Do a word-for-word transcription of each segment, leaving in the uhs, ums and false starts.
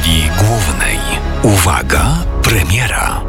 roli głównej. Uwaga, premiera.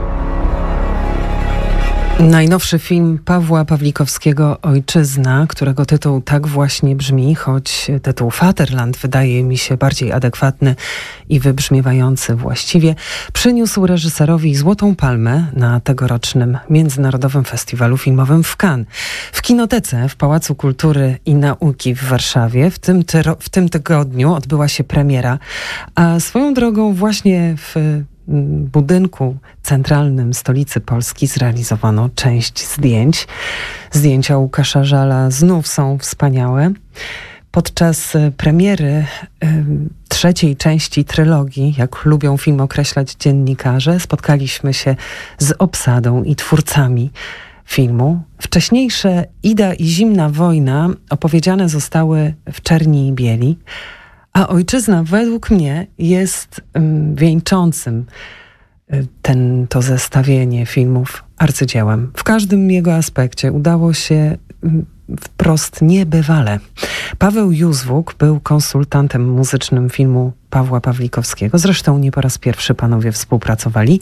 Najnowszy film Pawła Pawlikowskiego Ojczyzna, którego tytuł tak właśnie brzmi, choć tytuł Vaterland wydaje mi się bardziej adekwatny i wybrzmiewający właściwie, przyniósł reżyserowi Złotą Palmę na tegorocznym Międzynarodowym Festiwalu Filmowym w Cannes. W Kinotece w Pałacu Kultury i Nauki w Warszawie w tym, tyro, w tym tygodniu odbyła się premiera, a swoją drogą właśnie w budynku centralnym stolicy Polski zrealizowano część zdjęć. Zdjęcia Łukasza Żala znów są wspaniałe. Podczas premiery y, trzeciej części trylogii, jak lubią film określać dziennikarze, spotkaliśmy się z obsadą i twórcami filmu. Wcześniejsze Ida i Zimna wojna opowiedziane zostały w czerni i bieli, a Ojczyzna według mnie jest um, wieńczącym y, ten, to zestawienie filmów arcydziełem. W każdym jego aspekcie udało się um, wprost niebywale. Paweł Józwuk był konsultantem muzycznym filmu Pawła Pawlikowskiego. Zresztą nie po raz pierwszy panowie współpracowali.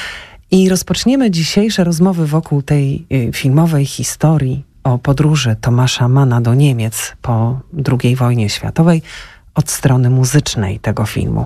I rozpoczniemy dzisiejsze rozmowy wokół tej y, filmowej historii o podróży Tomasza Manna do Niemiec po drugiej wojnie światowej od strony muzycznej tego filmu.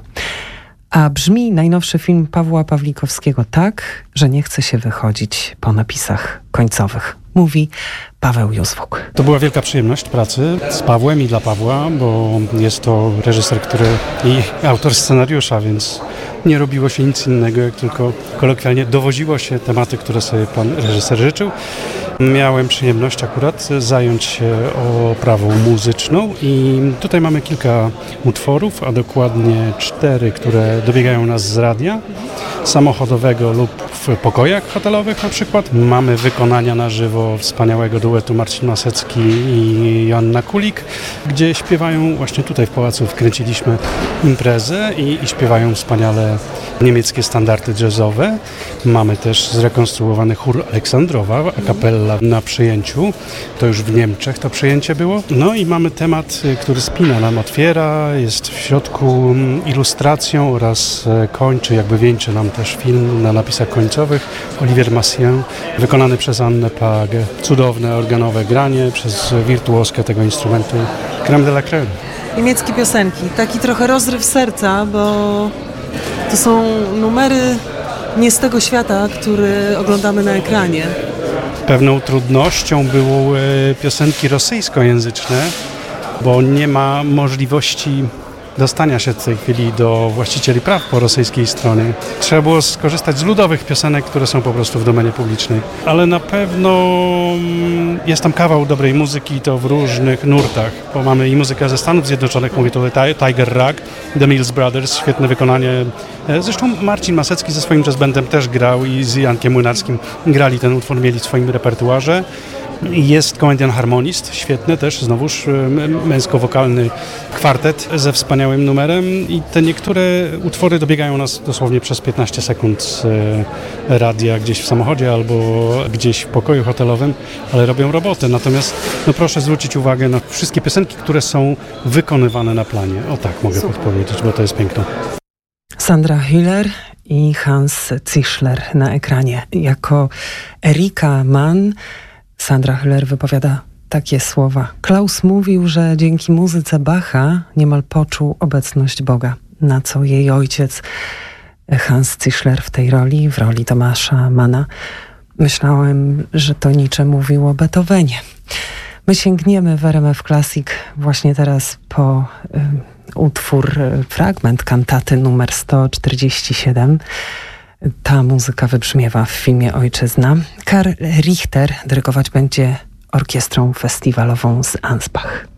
A brzmi najnowszy film Pawła Pawlikowskiego tak, że nie chce się wychodzić po napisach końcowych. Mówi Paweł Józwuk. To była wielka przyjemność pracy z Pawłem i dla Pawła, bo jest to reżyser, który i autor scenariusza, więc nie robiło się nic innego, jak tylko kolokwialnie dowoziło się tematy, które sobie pan reżyser życzył. Miałem przyjemność akurat zająć się oprawą muzyczną i tutaj mamy kilka utworów, a dokładnie cztery, które dobiegają nas z radia samochodowego lub w pokojach hotelowych na przykład. Mamy wykonania na żywo wspaniałego duetu Marcin Masecki i Joanna Kulik, gdzie śpiewają, właśnie tutaj w pałacu wkręciliśmy imprezę i, i śpiewają wspaniale niemieckie standardy jazzowe. Mamy też zrekonstruowany chór Aleksandrowa, a kapella na przyjęciu. To już w Niemczech to przyjęcie było. No i mamy temat, który spina nam otwiera, jest w środku ilustracją oraz kończy, jakby wieńczy nam też film na napisach końcowych. Olivier Massien, wykonany przez Annę Pagę. Cudowne organowe granie przez wirtuoskę tego instrumentu. Crème de la crème. Niemieckie piosenki. Taki trochę rozryw serca, bo to są numery nie z tego świata, który oglądamy na ekranie. Pewną trudnością były piosenki rosyjskojęzyczne, bo nie ma możliwości dostania się w tej chwili do właścicieli praw po rosyjskiej stronie. Trzeba było skorzystać z ludowych piosenek, które są po prostu w domenie publicznej. Ale na pewno jest tam kawał dobrej muzyki i to w różnych nurtach, bo mamy i muzykę ze Stanów Zjednoczonych, mówię tutaj Tiger Rag, The Mills Brothers, świetne wykonanie. Zresztą Marcin Masecki ze swoim jazz bandem też grał i z Jankiem Młynarskim grali ten utwór, mieli w swoim repertuarze. Jest Comedian Harmonist, świetny też, znowuż męsko-wokalny kwartet ze wspaniałym numerem i te niektóre utwory dobiegają nas dosłownie przez piętnaście sekund z radia gdzieś w samochodzie albo gdzieś w pokoju hotelowym, ale robią robotę. Natomiast no proszę zwrócić uwagę na wszystkie piosenki, które są wykonywane na planie. O tak mogę Super. podpowiedzieć, bo to jest piękne. Sandra Hüller i Hans Zischler na ekranie. Jako Erika Mann Sandra Hüller wypowiada takie słowa. Klaus mówił, że dzięki muzyce Bacha niemal poczuł obecność Boga, na co jej ojciec Hans Zischler w tej roli, w roli Tomasza Manna, myślałem, że to Nietzsche mówił o Beethovenie. My sięgniemy w R M F Classic właśnie teraz po y, utwór, y, fragment kantaty numer sto czterdzieści siedem. Ta muzyka wybrzmiewa w filmie Ojczyzna. Karl Richter dyrygować będzie orkiestrą festiwalową z Ansbach.